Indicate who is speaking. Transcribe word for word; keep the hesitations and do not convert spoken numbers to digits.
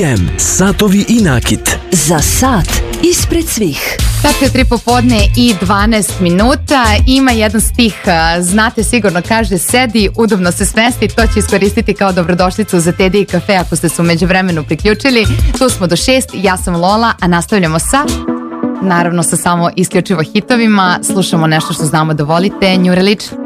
Speaker 1: em, satovi i nakit.
Speaker 2: Za sat ispred svih.
Speaker 3: Tako je tri popodne i dvanaest minuta. Ima jedan stih, znate sigurno, kaže: sedi, udobno se smesti. To će iskoristiti kao dobrodošlicu za Teddy i kafe ako ste se u međuvremenu priključili. Tu smo do šest, ja sam Lola, a nastavljamo sa, naravno sa samo isključivo hitovima. Slušamo nešto što znamo da volite, Njurelić.